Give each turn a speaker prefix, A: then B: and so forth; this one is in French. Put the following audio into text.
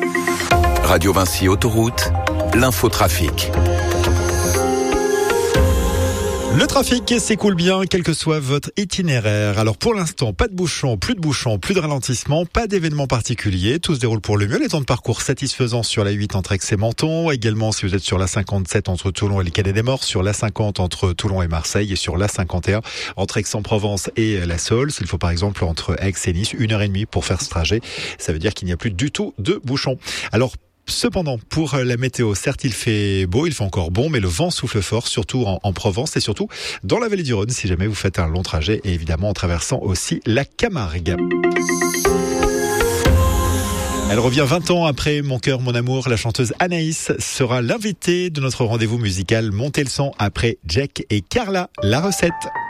A: Radio Vinci Autoroute, l'infotrafic.
B: Le trafic s'écoule bien, quel que soit votre itinéraire. Alors pour l'instant, pas de bouchons, plus de ralentissement, pas d'événements particuliers. Tout se déroule pour le mieux. Les temps de parcours satisfaisants sur la 8 entre Aix et Menton. Également si vous êtes sur la 57 entre Toulon et les Canet-des-Morts, sur la 50 entre Toulon et Marseille et sur la 51 entre Aix-en-Provence et la Saulce. Il faut par exemple entre Aix et Nice 1h30 pour faire ce trajet. Ça veut dire qu'il n'y a plus du tout de bouchons. Alors cependant, pour la météo, certes il fait beau, il fait encore bon, mais le vent souffle fort, surtout en Provence et surtout dans la vallée du Rhône, si jamais vous faites un long trajet, et évidemment en traversant aussi la Camargue. Elle revient 20 ans après Mon cœur, mon amour. La chanteuse Anaïs sera l'invitée de notre rendez-vous musical Montez le son après Jack et Carla. La recette.